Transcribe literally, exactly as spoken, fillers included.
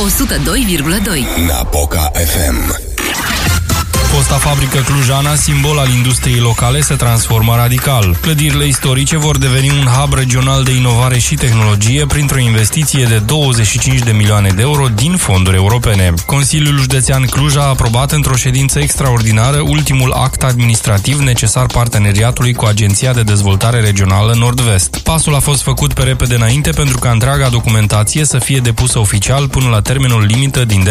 o sută doi virgulă doi. Napoca F M. Fosta fabrică clujana, simbol al industriei locale, se transformă radical. Clădirile istorice vor deveni un hub regional de inovare și tehnologie printr-o investiție de douăzeci și cinci de milioane de euro din fonduri europene. Consiliul Județean Cluj a aprobat într-o ședință extraordinară ultimul act administrativ necesar parteneriatului cu Agenția de Dezvoltare Regională Nord-Vest. Pasul a fost făcut pe repede înainte pentru ca întreaga documentație să fie depusă oficial până la termenul limită din